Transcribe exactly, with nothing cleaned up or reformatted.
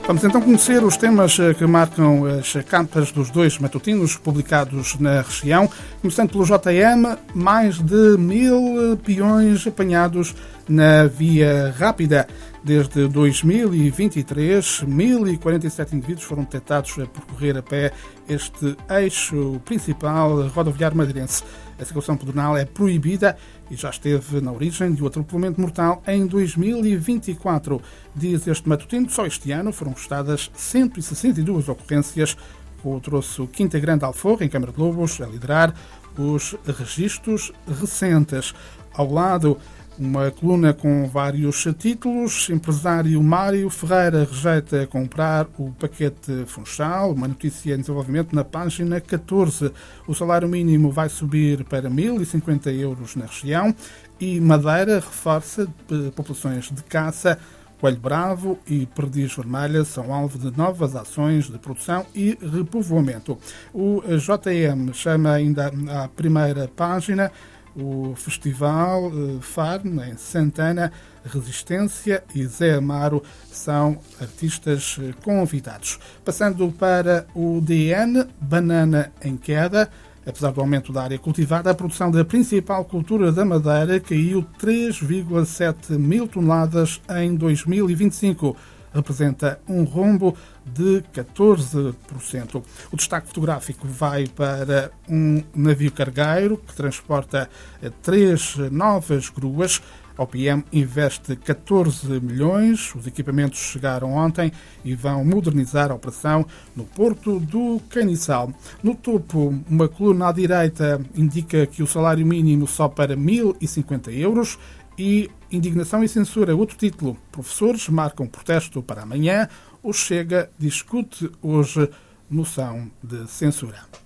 Vamos então conhecer os temas que marcam as capas dos dois matutinos publicados na região. Começando pelo J M, mais de mil peões apanhados na via rápida. Desde dois mil e vinte e três, mil e quarenta e sete indivíduos foram detectados a percorrer a pé este eixo principal rodoviário madeirense. A circulação pedonal é proibida e já esteve na origem de outro atropelamento mortal em dois mil e vinte e quatro. Diz este matutino, só este ano foram registadas cento e sessenta e duas ocorrências, com o troço Quinta Grande Alforra, em Câmara de Lobos, a liderar os registros recentes. Ao lado, uma coluna com vários títulos. Empresário Mário Ferreira rejeita comprar o paquete Funchal. Uma notícia em desenvolvimento na página catorze. O salário mínimo vai subir para mil e cinquenta euros na região. E Madeira reforça populações de caça. Coelho Bravo e Perdiz Vermelha são alvo de novas ações de produção e repovoamento. O J M chama ainda à primeira página o Festival Farm, em Santana, Resistência e Zé Amaro são artistas convidados. Passando para o D N, banana em queda. Apesar do aumento da área cultivada, a produção da principal cultura da Madeira caiu três vírgula sete mil toneladas em dois mil e vinte e cinco. Representa um rombo de catorze por cento. O destaque fotográfico vai para um navio cargueiro que transporta três novas gruas. A O P M investe catorze milhões. Os equipamentos chegaram ontem e vão modernizar a operação no Porto do Caniçal. No topo, uma coluna à direita indica que o salário mínimo sobe para mil e cinquenta euros. E indignação e censura, outro título. Professores marcam protesto para amanhã. O Chega discute hoje moção de censura.